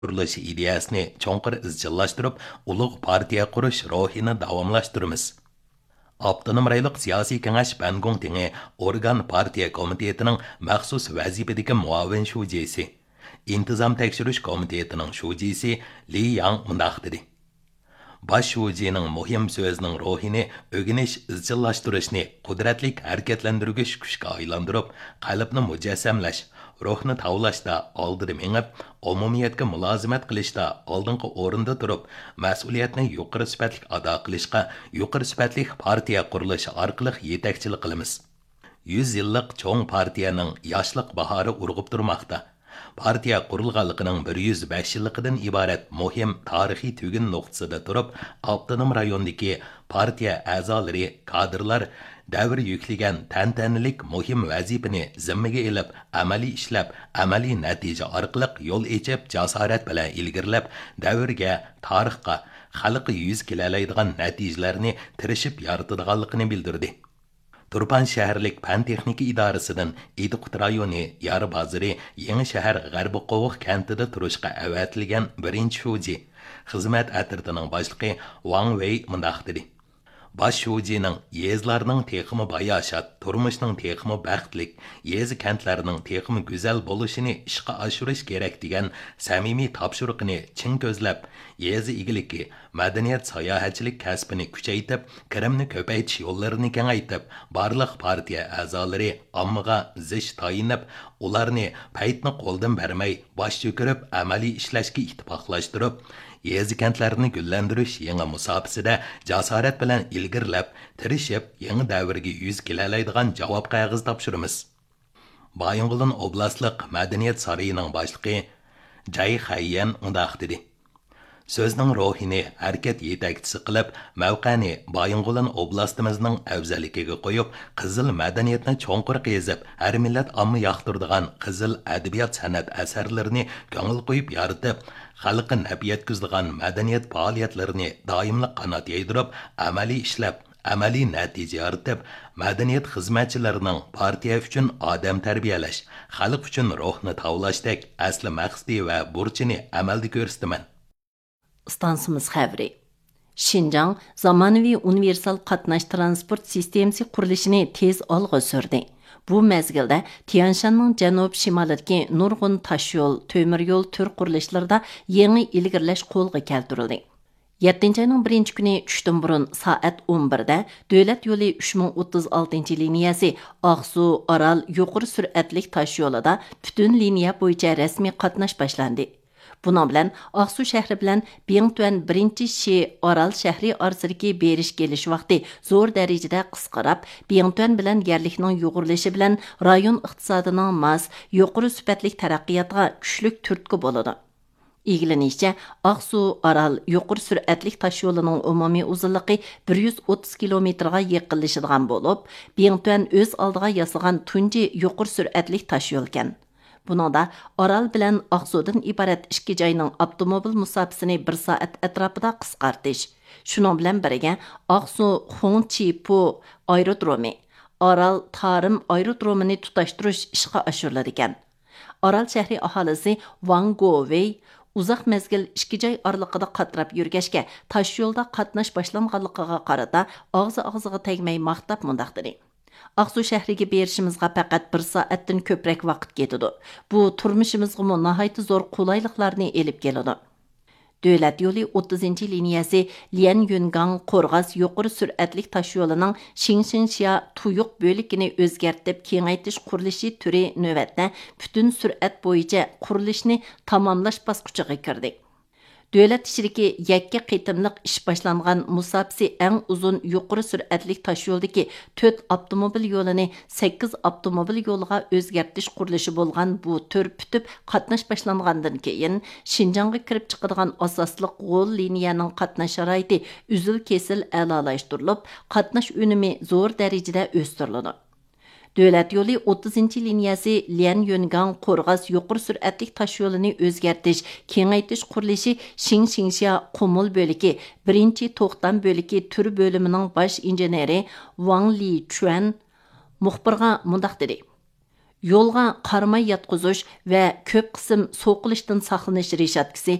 qurilish ideyasini cho'nqir izchillashtirib, ulug' partiya qurish ruhini davomlashtiramiz. Avtonom rayliq siyosiy kengash Bangung tingi organ partiya komitetining maxsus vazifadagi muavin shujisi, intizom tekshirish komitetining shujisi Li Yang mundaq dedi. Baş şujining muhim so'zining ruhini o'g'inish izchillashtirishni qudratli harakatlantirgich kuchga aylantirib, qalbni mujassamlash, ruhni tavlashda oldida mengib, umumiyatga mulozimat qilishda oldingi o'rinda turib, mas'uliyatni yuqori sifatli ado qilishga, yuqori sifatli partiya qurilishi orqali yetakchilik qilamiz. 100 yillik cho'ng partiyaning yoshlik bahori urg'ib turmoqda. Partiya qurilganligining 105 yilligidan iborat muhim tarixiy tugun nuqtasida turib, avtonom rayondagi partiya a'zolari, kadrlar davr yuklagan tantanalik muhim vazifani zimmaga ilib, amaliy ishlab, amaliy natija orqali yo'l echib, jasorat bilan ilgirlab, davrga, tarixga, xalqqa yuz kelalaydigan natijalarni tirishib yaratadiganligini bildirdi. Turpan shaharlik pan texnika idorasidan Idiqut rayoni Yar bozori Yangi shahar G'arbi Qovuq kentida turishga avatilgan birinchi shuji, xizmat atritining boshlig'i Wang Wei mundaq dedi. Baş şujining yezlarning texmi bayashat, turmushning texmi baxtlik, yezi kentlarning texmi go'zal bo'lishini ishga oshirish kerak degan samimiy topshiriqni chin ko'zlab, yezi igiligi, madaniyat sayohatchilik kasbini kuchaytirib, kirimni ko'paytirish yo'llarini kengaytirib, barliq partiya a'zolari ommaga zish tayinib, ularni paytni qo'ldan bermay, bosh cho'kirib, amaliy ishlashga ittifoqlashtirib, yezi kentlarini güllendirish yangi musofasida jasorat bilan ilgirlab, tirishib, yangi davrga yuz kelalaydigan javob qog'oz topshiramiz. Bayonqulin oblastlik madaniyat saroyining boshlig'i Jay Hayyan undaq dedi. Sözning ruhini harakat yetakchisi qilib, mavqani Bayonqulin oblastimizning afzalligiga qo'yib, qizil madaniyatni cho'nqur qezib, har millat omma yoqtiradigan qizil adabiyot san'at asarlarini ko'ngil qo'yib yaratib, xalqqa naf yetkazadigan madaniyat faoliyatlarini doimli qanot yaydirib, amaliy ishlab, amaliy natija yaratib, madaniyat xizmatchilarining partiya uchun odam tarbiyalash, xalq uchun ruhni tavlashdek asli maqsadi va burchini amalda ko'rsataman. Stansımız xəbri. Şinjan zamanıvi universal qatnaş transport sistemasi qurilishini tez olg'a surdi. Bu mezgildə Tianshanning janub-shimolidagi nurg'un tashyo'l, temir yo'l tür qurilishlarida yangi ilgirlash qo'lga keltirildi. 7 ayning 1 kuni tushdan burun soat 11da davlat yo'li 3036 liniyasi Aqsu Aral yuqori sur'atli tashyo'lida butun liniya bo'yicha rasmiy qatnash boshlandi. Bunun bilan Aqsu shahri bilan Bingtuan 1-shi Aral shahri orasidagi berish kelish vaqti zo'r darajada qisqarib, Bingtuan bilan yerlikning yo'g'irilishi bilan rayon iqtisodining mas, yuqori sifatli taraqqiyotiga kuchlik turtki bo'ladi. İlgilenişçe, Aqsu Aral yuqori sur'atli tashyo'lining umumiy uzunligi 130 kilometrga yaqinlashadigan bo'lib, Bingtuan o'z oldiga yasagan tunji yuqori sur'atli tashyo'l ekan. Buningda Aral bilan Aqsudan iborat ikki joyning avtomobil musofasini 1 soat atrofida qisqartish. Shuning bilan birga Aqsu Hongqipo aerodromi, Aral Tarim aerodromini tutashtirish ishga oshiriladi ekan. Aral shahri aholisi Wang Guowei uzoq mezgil ikki joy oraliqida qatrab yurgashga tosh yo'lda qatnash boshlanganligiga qarata og'zi-og'ziga tegmay maqtab mundaq dedi. Aqsu shahriga berishimizga faqat 1 soatdan ko'proq vaqt ketadi. Bu turmushimizga nihoyatda zo'r qulayliklarni elib keladi. Davlat yo'li 30-liniyasi Lianyungang Qo'rg'as yuqori sur'atli tashyo'lining Shingshinxia tuyuq bo'ligini o'zgartib kengaytirish qurilishi turi navbatda butun sur'at bo'yicha qurilishni tamomlash bosqichiga kirdi. Davlat ichidagi yakka qitimliq ish boshlangan musofasi eng uzun yuqori sur'atli tashyo'ldagi 4 avtomobil yo'lini 8 avtomobil yo'liga o'zgartirish qurilishi bo'lgan bu tur putib qatnash boshlangandan keyin Shinjongga kirib chiqadigan asosliq g'ol liniyaning qatnash sharoiti uzil kesil a'lolashtirilib, qatnash unumi zo'r darajada o'stiriladi. Davlat yo'li 30-liniyasi Lianyungang Qo'rg'as yuqori sur'atli tashyo'lini o'zgartirish, kengaytirish qurilishi Shingshinxia Qumul bo'ligi 1-to'xtam bo'ligi tur bo'limining bosh injeneri Wang Lichuan muxbirga mundaq dedi. yo'lga qaramay yotqizish va ko'p qism so'qilishdan saqlanish reshatkasi